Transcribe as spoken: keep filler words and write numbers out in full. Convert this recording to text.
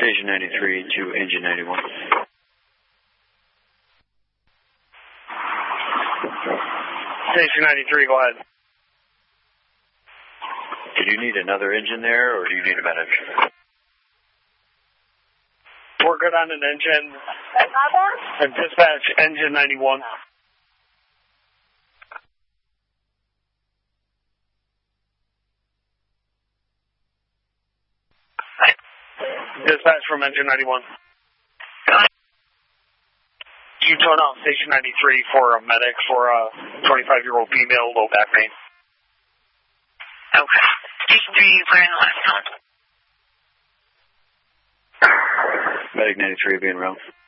Station ninety-three to engine ninety-one. Station ninety-three, go ahead. Do you need another engine there, or do you need a medic? We're good on an engine. And dispatch, engine ninety-one. Dispatch from engine ninety-one. You turn on station ninety-three for a medic for a twenty-five-year-old female, low back pain. Okay. Station three, you put in the last count. Medic ninety-three being around.